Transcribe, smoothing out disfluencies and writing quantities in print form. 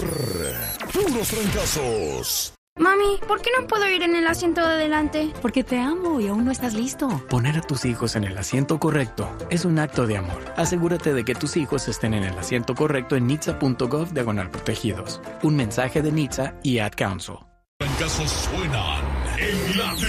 Puros fracasos. Mami, ¿por qué no puedo ir en el asiento de adelante? Porque te amo y aún no estás listo. Poner a tus hijos en el asiento correcto es un acto de amor. Asegúrate de que tus hijos estén en el asiento correcto en nhtsa.gov/protegidos. Un mensaje de NHTSA y Ad Council. Fracasos suenan en la